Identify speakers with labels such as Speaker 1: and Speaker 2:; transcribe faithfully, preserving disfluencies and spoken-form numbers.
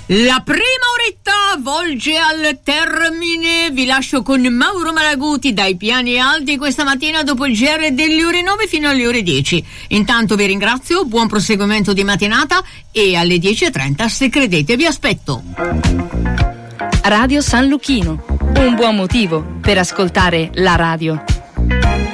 Speaker 1: La prima oretta volge al termine, vi lascio con Mauro Malaguti dai piani alti questa mattina dopo il G R delle ore nove fino alle ore dieci. Intanto vi ringrazio, buon proseguimento di mattinata e alle dieci e trenta se credete vi aspetto.
Speaker 2: Radio San Luchino, un buon motivo per ascoltare la radio.